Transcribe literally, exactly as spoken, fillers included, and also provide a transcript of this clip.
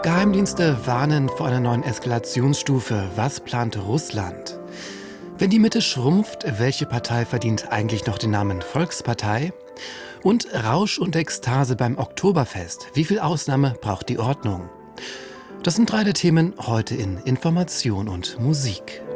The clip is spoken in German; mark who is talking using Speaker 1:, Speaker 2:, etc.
Speaker 1: Geheimdienste warnen vor einer neuen Eskalationsstufe. Was plant Russland? Wenn die Mitte schrumpft, welche Partei verdient eigentlich noch den Namen Volkspartei? Und Rausch und Ekstase beim Oktoberfest. Wie viel Ausnahme braucht die Ordnung? Das sind drei der Themen heute in Information und Musik.